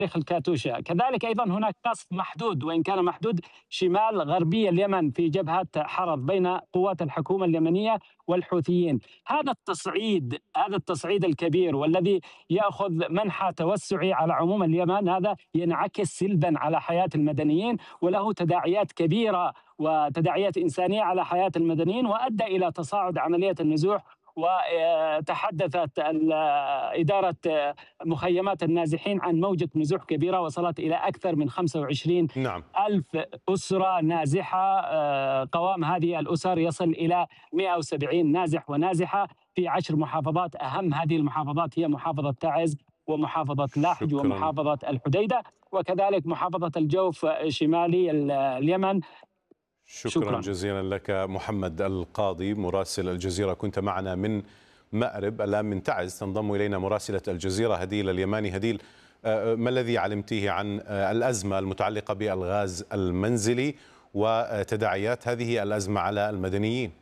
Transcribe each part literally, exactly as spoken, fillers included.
تاريخ الكاتوشا. كذلك أيضا هناك قصف محدود وإن كان محدود شمال غربي اليمن في جبهة حرض بين قوات الحكومة اليمنية والحوثيين. هذا التصعيد هذا التصعيد الكبير والذي يأخذ منحى توسعي على عموم اليمن، هذا ينعكس سلبا على حياة المدنيين وله تداعيات كبيرة وتداعيات إنسانية على حياة المدنيين، وأدى إلى تصاعد عملية النزوح. وتحدثت إدارة مخيمات النازحين عن موجة نزوح كبيرة وصلت إلى أكثر من خمسة وعشرين نعم. ألف أسرة نازحة. قوام هذه الأسر يصل إلى مئة وسبعين نازح ونازحة في عشر محافظات. أهم هذه المحافظات هي محافظة تعز ومحافظة لاحج شكرا. ومحافظة الحديدة وكذلك محافظة الجوف شمالي اليمن. شكرا, شكرا جزيلا لك محمد القاضي مراسل الجزيرة، كنت معنا من مأرب. الآن من تعز تنضم إلينا مراسلة الجزيرة هديل اليماني. هديل، ما الذي علمتيه عن الأزمة المتعلقة بالغاز المنزلي وتداعيات هذه الأزمة على المدنيين؟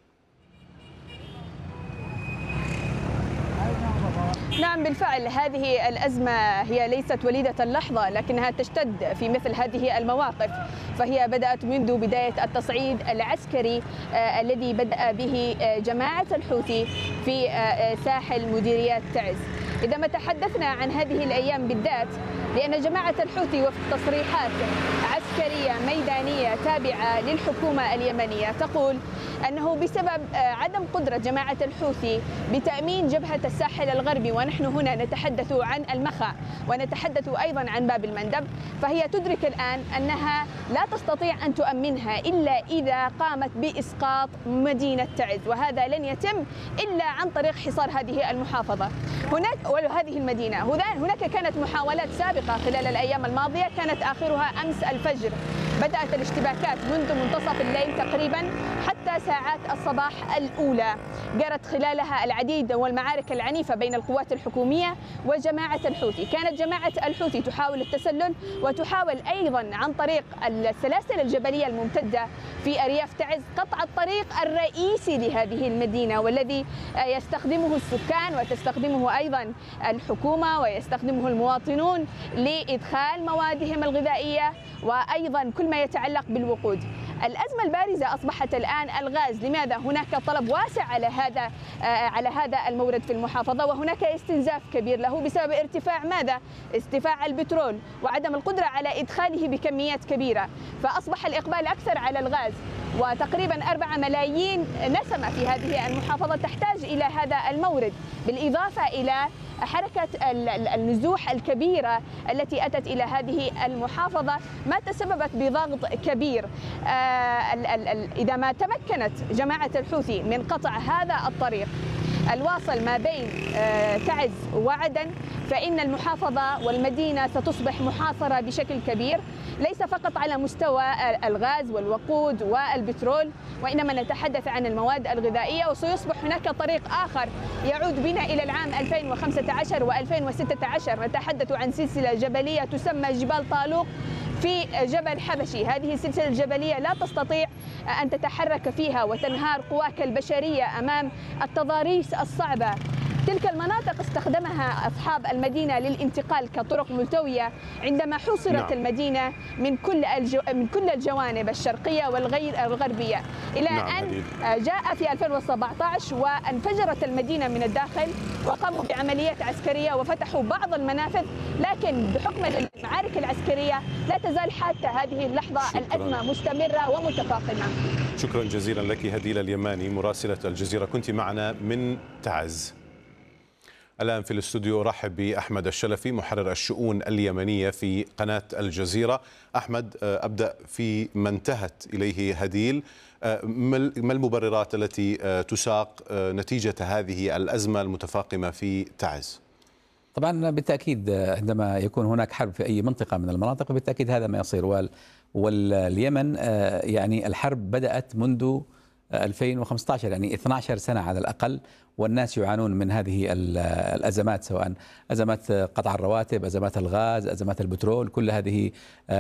نعم بالفعل، هذه الأزمة هي ليست وليدة اللحظة لكنها تشتد في مثل هذه المواقف، فهي بدأت منذ بداية التصعيد العسكري آه الذي بدأ به آه جماعة الحوثي في آه ساحل مديرية تعز. إذا ما تحدثنا عن هذه الأيام بالذات، لأن جماعة الحوثي وفق تصريحات عسكرية ميدانية تابعة للحكومة اليمنية تقول أنه بسبب عدم قدرة جماعة الحوثي بتأمين جبهة الساحل الغربي، ونحن هنا نتحدث عن المخا ونتحدث أيضا عن باب المندب، فهي تدرك الآن أنها لا تستطيع أن تؤمنها إلا إذا قامت بإسقاط مدينة تعز، وهذا لن يتم إلا عن طريق حصار هذه المحافظة هناك وهذه المدينة. هناك كانت محاولات سابقة خلال الأيام الماضية، كانت آخرها أمس الفجر. بدأت الاشتباكات منذ منتصف الليل تقريبا حتى ساعات الصباح الأولى، جرت خلالها العديد والمعارك العنيفة بين القوات الحكومية وجماعة الحوثي. كانت جماعة الحوثي تحاول التسلل وتحاول أيضا عن طريق السلاسل الجبلية الممتدة في أرياف تعز قطع الطريق الرئيسي لهذه المدينة، والذي يستخدمه السكان وتستخدمه أيضا الحكومة ويستخدمه المواطنون لإدخال موادهم الغذائية وأيضا كل ما يتعلق بالوقود. الأزمة البارزة أصبحت الآن الغاز. لماذا؟ هناك طلب واسع على هذا على هذا المورد في المحافظة، وهناك استنزاف كبير له بسبب ارتفاع ماذا؟ ارتفاع البترول وعدم القدرة على إدخاله بكميات كبيرة، فأصبح الإقبال أكثر على الغاز، وتقريبا أربعة ملايين نسمة في هذه المحافظة تحتاج إلى هذا المورد، بالإضافة إلى حركة النزوح الكبيرة التي أتت إلى هذه المحافظة ما تسببت بضغط كبير. إذا ما تمكنت جماعة الحوثي من قطع هذا الطريق الواصل ما بين تعز وعدن، فإن المحافظة والمدينة ستصبح محاصرة بشكل كبير، ليس فقط على مستوى الغاز والوقود والبترول، وإنما نتحدث عن المواد الغذائية. وسيصبح هناك طريق آخر يعود بنا إلى العام ألفين وخمسة عشر وألفين وستة عشر، نتحدث عن سلسلة جبلية تسمى جبال طالوق في جبل حبشي. هذه السلسلة الجبلية لا تستطيع أن تتحرك فيها وتنهار قواك البشرية أمام التضاريس الصعبة. تلك المناطق استخدمها أصحاب المدينة للانتقال كطرق ملتوية عندما حوصرت نعم. المدينة من كل الجو... من كل الجوانب الشرقية والغير الغربية، إلى نعم. أن جاء في ألفين وسبعة عشر وانفجرت المدينة من الداخل وقاموا بعمليات عسكرية وفتحوا بعض المنافذ، لكن بحكم المعارك العسكرية لا تزال حتى هذه اللحظة شكرا. الأزمة مستمرة ومتفاقمة. شكرا جزيلا لك هديل اليماني مراسلة الجزيرة، كنت معنا من تعز. الآن في الاستوديو أرحب بأحمد الشلفي محرر الشؤون اليمنية في قناة الجزيرة. أحمد، أبدأ في ما انتهت إليه هديل. ما المبررات التي تساق نتيجة هذه الأزمة المتفاقمة في تعز؟ طبعا بالتأكيد عندما يكون هناك حرب في أي منطقة من المناطق بالتأكيد هذا ما يصير، واليمن يعني الحرب بدأت منذ ألفين وخمسة عشر، يعني اثنتي عشرة سنة على الأقل، والناس يعانون من هذه الأزمات، سواء أزمات قطع الرواتب، أزمات الغاز، أزمات البترول، كل هذه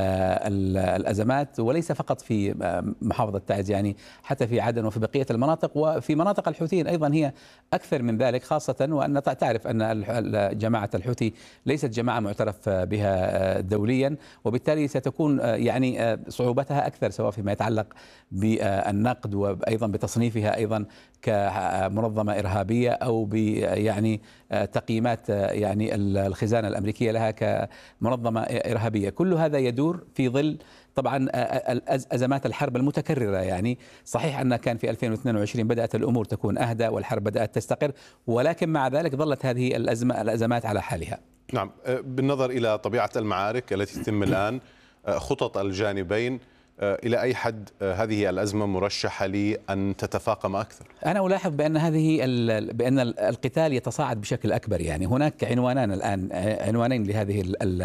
الأزمات، وليس فقط في محافظة تعز، يعني حتى في عدن وفي بقية المناطق، وفي مناطق الحوثيين أيضا هي أكثر من ذلك، خاصة وأن تعرف أن جماعة الحوثي ليست جماعة معترف بها دوليا، وبالتالي ستكون يعني صعوبتها أكثر، سواء فيما يتعلق بالنقد وأيضا بتصنيفها أيضا كمنظمة إرهابية، أو ب يعني تقييمات يعني الخزانة الأمريكية لها كمنظمة إرهابية. كل هذا يدور في ظل طبعا أزمات الحرب المتكررة. يعني صحيح أن كان في ألفين واثنين وعشرين بدأت الأمور تكون أهدى والحرب بدأت تستقر، ولكن مع ذلك ظلت هذه الأزمة الأزمات على حالها. نعم، بالنظر إلى طبيعة المعارك التي تتم الآن، خطط الجانبين، إلى أي حد هذه الأزمة مرشحة لأن تتفاقم أكثر؟ أنا ألاحظ بأن هذه بأن القتال يتصاعد بشكل أكبر. يعني هناك عنوانان الآن، عنوانين لهذه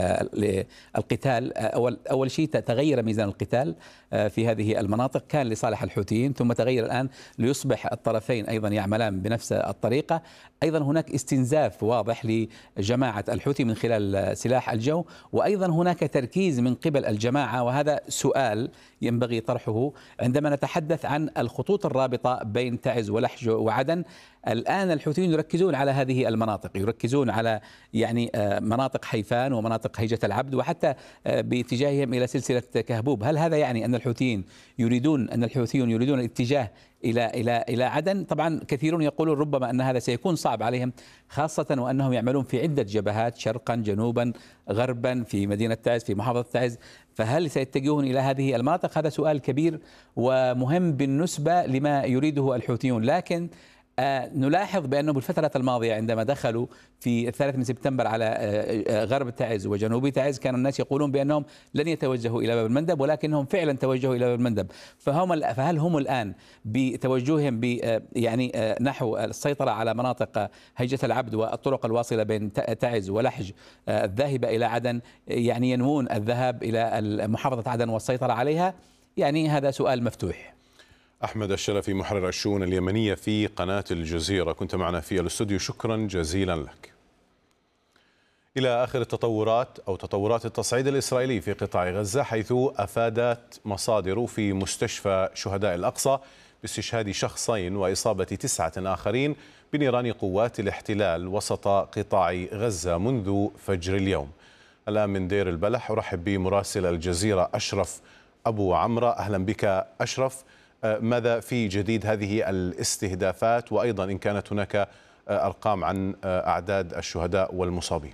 القتال. أول أول شيء تغير ميزان القتال في هذه المناطق، كان لصالح الحوثيين ثم تغير الآن ليصبح الطرفين أيضا يعملان بنفس الطريقة. أيضا هناك استنزاف واضح لجماعة الحوثي من خلال سلاح الجو، وأيضا هناك تركيز من قبل الجماعة، وهذا سؤال ينبغي طرحه عندما نتحدث عن الخطوط الرابطة بين تعز ولحج وعدن. الآن الحوثيين يركزون على هذه المناطق، يركزون على يعني مناطق حيفان ومناطق هيجة العبد، وحتى باتجاههم إلى سلسلة كهبوب. هل هذا يعني أن الحوثيين يريدون أن الحوثيون يريدون الاتجاه إلى إلى إلى عدن؟ طبعا كثيرون يقولون ربما أن هذا سيكون صعب عليهم، خاصة وأنهم يعملون في عدة جبهات، شرقا جنوبا غربا، في مدينة تعز، في محافظة تعز. فهل سيتجهون إلى هذه المناطق؟ هذا سؤال كبير ومهم بالنسبة لما يريده الحوثيون. لكن آه نلاحظ بأنه بالفترة الماضية عندما دخلوا في الثالث من سبتمبر على آه غرب تعز وجنوب تعز، كان الناس يقولون بأنهم لن يتوجهوا إلى باب المندب، ولكنهم فعلا توجهوا إلى باب المندب. فهم فهل هم الآن بتوجههم ب آه يعني آه نحو السيطرة على مناطق هيجة العبد والطرق الواصلة بين تعز ولحج آه الذاهبة إلى عدن، يعني ينوون الذهاب إلى محافظة عدن والسيطرة عليها؟ يعني هذا سؤال مفتوح. أحمد الشلفي، محرر الشؤون اليمنية في قناة الجزيرة، كنت معنا في الاستوديو، شكرا جزيلا لك. إلى آخر التطورات أو تطورات التصعيد الإسرائيلي في قطاع غزة، حيث أفادت مصادر في مستشفى شهداء الأقصى باستشهاد شخصين وإصابة تسعة آخرين بنيران قوات الاحتلال وسط قطاع غزة منذ فجر اليوم. الآن من دير البلح أرحب بمراسل الجزيرة أشرف أبو عمرة. أهلا بك أشرف. ماذا في جديد هذه الاستهدافات، وأيضا إن كانت هناك أرقام عن أعداد الشهداء والمصابين؟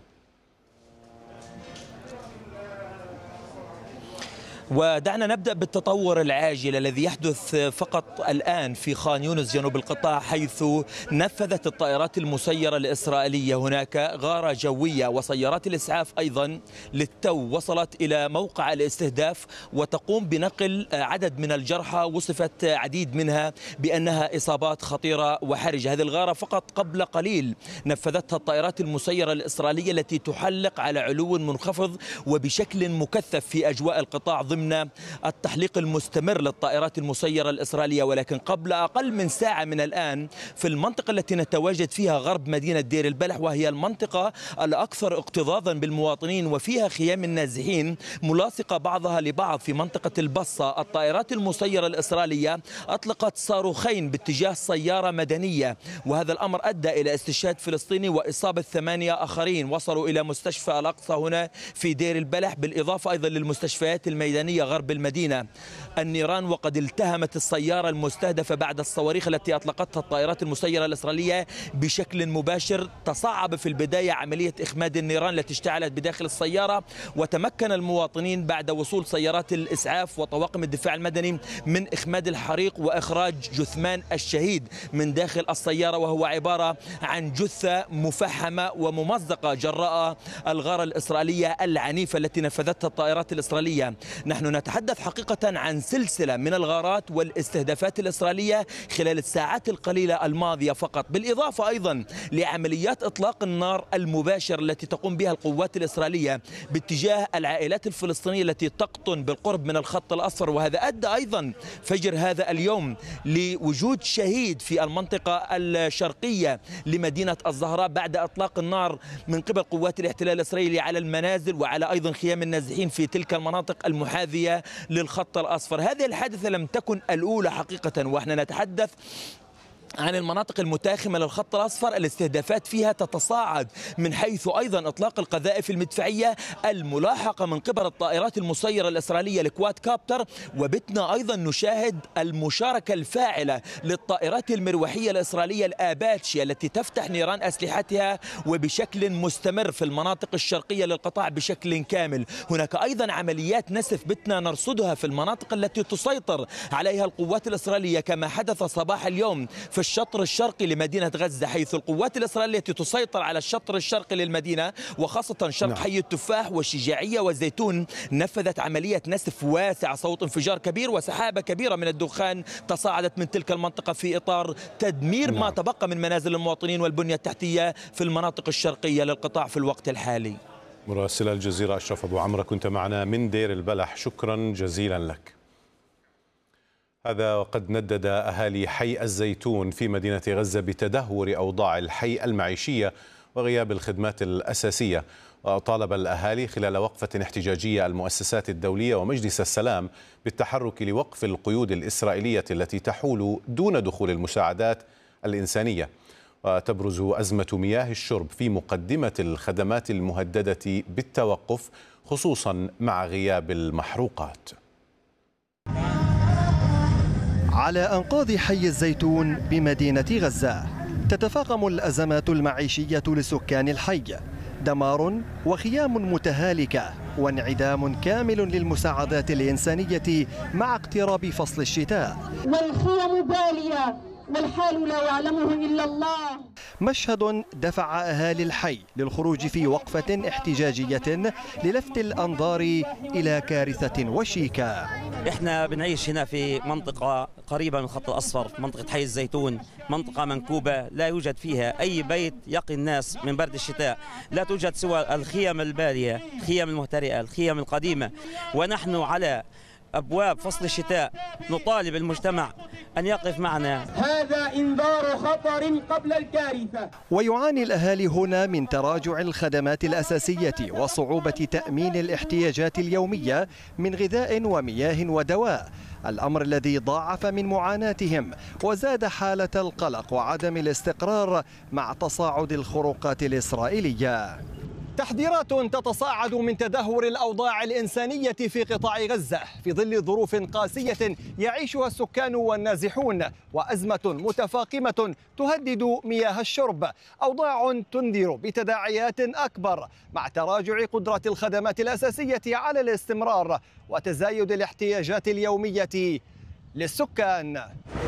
ودعنا نبدأ بالتطور العاجل الذي يحدث فقط الآن في خان يونس جنوب القطاع، حيث نفذت الطائرات المسيرة الإسرائيلية هناك غارة جوية، وسيارات الإسعاف أيضا للتو وصلت إلى موقع الاستهداف وتقوم بنقل عدد من الجرحى، وصفت عديد منها بأنها إصابات خطيرة وحرجة. هذه الغارة فقط قبل قليل نفذتها الطائرات المسيرة الإسرائيلية التي تحلق على علو منخفض وبشكل مكثف في أجواء القطاع ضمن التحليق المستمر للطائرات المسيرة الإسرائيلية. ولكن قبل أقل من ساعة من الآن في المنطقة التي نتواجد فيها غرب مدينة دير البلح، وهي المنطقة الأكثر اكتظاظا بالمواطنين وفيها خيام النازحين ملاصقة بعضها لبعض في منطقة البصة، الطائرات المسيرة الإسرائيلية أطلقت صاروخين باتجاه سيارة مدنية، وهذا الأمر أدى إلى استشهاد فلسطيني وإصابة ثمانية آخرين. وصلوا إلى مستشفى الأقصى هنا في دير البلح، بالإضافة أيضا للمستشفيات الميدانية غرب المدينة. النيران وقد التهمت السيارة المستهدفة بعد الصواريخ التي أطلقتها الطائرات المسيرة الإسرائيلية بشكل مباشر. تصعب في البداية عملية إخماد النيران التي اشتعلت بداخل السيارة، وتمكن المواطنين بعد وصول سيارات الإسعاف وطواقم الدفاع المدني من إخماد الحريق وإخراج جثمان الشهيد من داخل السيارة، وهو عبارة عن جثة مفحمة وممزقة جراء الغارة الإسرائيلية العنيفة التي نفذتها الطائرات الإسرائيلية. نحن ونحن نتحدث حقيقة عن سلسلة من الغارات والاستهدافات الإسرائيلية خلال الساعات القليلة الماضية فقط، بالإضافة أيضا لعمليات إطلاق النار المباشر التي تقوم بها القوات الإسرائيلية باتجاه العائلات الفلسطينية التي تقطن بالقرب من الخط الأصفر. وهذا أدى أيضا فجر هذا اليوم لوجود شهيد في المنطقة الشرقية لمدينة الزهراء بعد إطلاق النار من قبل قوات الاحتلال الإسرائيلي على المنازل وعلى أيضا خيام النازحين في تلك المناطق المحاذية للخط الأصفر. هذه الحادثة لم تكن الأولى حقيقة، وإحنا نتحدث عن المناطق المتاخمة للخط الأصفر الاستهدافات فيها تتصاعد، من حيث أيضا إطلاق القذائف المدفعية الملاحقة من قبل الطائرات المسيرة الإسرائيلية الكواد كابتر، وبتنا أيضا نشاهد المشاركة الفاعلة للطائرات المروحية الإسرائيلية الآباتشي التي تفتح نيران أسلحتها وبشكل مستمر في المناطق الشرقية للقطاع بشكل كامل. هناك أيضا عمليات نسف بتنا نرصدها في المناطق التي تسيطر عليها القوات الإسرائيلية، كما حدث صباح اليوم في الشطر الشرقي لمدينة غزة، حيث القوات الإسرائيلية التي تسيطر على الشطر الشرقي للمدينة وخاصة شرق حي التفاح والشجاعية والزيتون نفذت عملية نسف واسعة صوت انفجار كبير وسحابة كبيرة من الدخان تصاعدت من تلك المنطقة في إطار تدمير ما تبقى من منازل المواطنين والبنية التحتية في المناطق الشرقية للقطاع في الوقت الحالي. مراسل الجزيرة أشرف أبو عمرو كنت معنا من دير البلح، شكرا جزيلا لك. هذا وقد ندد أهالي حي الزيتون في مدينة غزة بتدهور أوضاع الحي المعيشية وغياب الخدمات الأساسية. وطالب الأهالي خلال وقفة احتجاجية المؤسسات الدولية ومجلس السلام بالتحرك لوقف القيود الإسرائيلية التي تحول دون دخول المساعدات الإنسانية. وتبرز أزمة مياه الشرب في مقدمة الخدمات المهددة بالتوقف، خصوصا مع غياب المحروقات. على أنقاض حي الزيتون بمدينة غزة تتفاقم الأزمات المعيشية لسكان الحي، دمار وخيام متهالكة وانعدام كامل للمساعدات الإنسانية مع اقتراب فصل الشتاء. والخيم بالية والحال لا يعلمه إلا الله. مشهد دفع أهالي الحي للخروج في وقفة احتجاجية للفت الأنظار إلى كارثة وشيكة. احنا بنعيش هنا في منطقة قريبة من الخط الأصفر، في منطقة حي الزيتون، منطقة منكوبة لا يوجد فيها أي بيت يقي الناس من برد الشتاء، لا توجد سوى الخيم البالية، الخيم المهترئة، الخيم القديمة، ونحن على أبواب فصل الشتاء نطالب المجتمع أن يقف معنا. هذا إنذار خطر قبل الكارثة. ويعاني الأهالي هنا من تراجع الخدمات الأساسية وصعوبة تأمين الاحتياجات اليومية من غذاء ومياه ودواء، الأمر الذي ضاعف من معاناتهم وزاد حالة القلق وعدم الاستقرار مع تصاعد الخروقات الإسرائيلية. تحذيرات تتصاعد من تدهور الأوضاع الإنسانية في قطاع غزة في ظل ظروف قاسية يعيشها السكان والنازحون، وأزمة متفاقمة تهدد مياه الشرب، أوضاع تنذر بتداعيات أكبر مع تراجع قدرة الخدمات الأساسية على الاستمرار وتزايد الاحتياجات اليومية للسكان.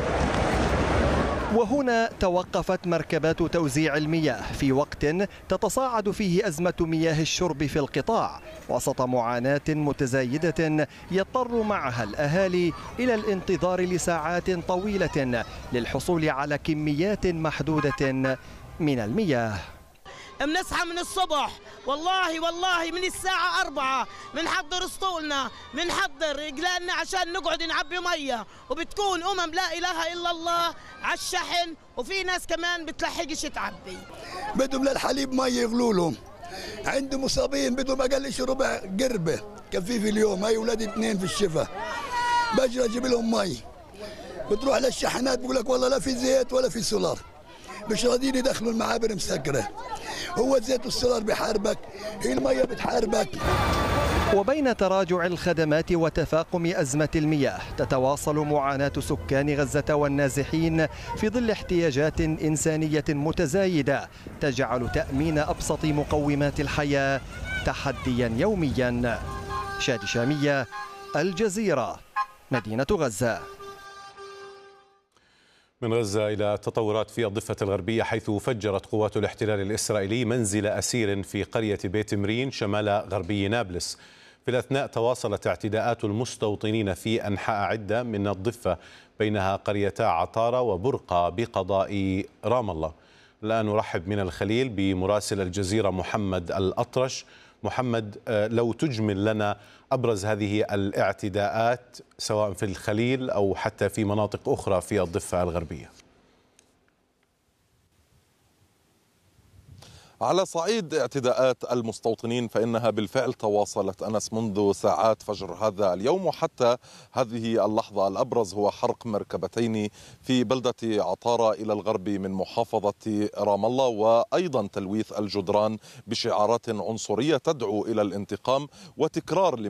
وهنا توقفت مركبات توزيع المياه في وقت تتصاعد فيه أزمة مياه الشرب في القطاع وسط معاناة متزايدة يضطر معها الأهالي إلى الانتظار لساعات طويلة للحصول على كميات محدودة من المياه. بنصحى من الصبح والله والله من الساعة أربعة بنحضر اسطولنا بنحضر قلالنا عشان نقعد نعبي مية، وبتكون أمم لا إله إلا الله على الشحن، وفي ناس كمان بتلحقش تعبي. بدهم للحليب مية يغلوا لهم، عندهم مصابين بدهم أقلش ربع قربة كفي في اليوم، هاي أولاد اثنين في الشفا، بجري أجيب لهم مي، بتروح للشحنات بقول لك والله لا في زيت ولا في سولار، مش راضيين يدخلوا المعابر مسكرة، هو الزيت والسولار بحاربك، هي المية بتحاربك. وبين تراجع الخدمات وتفاقم أزمة المياه تتواصل معاناة سكان غزة والنازحين في ظل احتياجات إنسانية متزايدة تجعل تأمين أبسط مقومات الحياة تحديا يوميا. شادي شامية، الجزيرة، مدينة غزة. من غزة إلى التطورات في الضفة الغربية، حيث فجرت قوات الاحتلال الإسرائيلي منزل أسير في قرية بيت مرين شمال غربي نابلس. في الأثناء تواصلت اعتداءات المستوطنين في أنحاء عدة من الضفة بينها قريتا عطارة وبرقة بقضاء رام الله. الآن نرحب من الخليل بمراسل الجزيرة محمد الأطرش. محمد، لو تجمل لنا أبرز هذه الاعتداءات سواء في الخليل أو حتى في مناطق أخرى في الضفة الغربية. على صعيد اعتداءات المستوطنين فإنها بالفعل تواصلت أنس منذ ساعات فجر هذا اليوم وحتى هذه اللحظة. الأبرز هو حرق مركبتين في بلدة عطارة إلى الغرب من محافظة رام الله، وأيضا تلويث الجدران بشعارات عنصرية تدعو إلى الانتقام وتكرار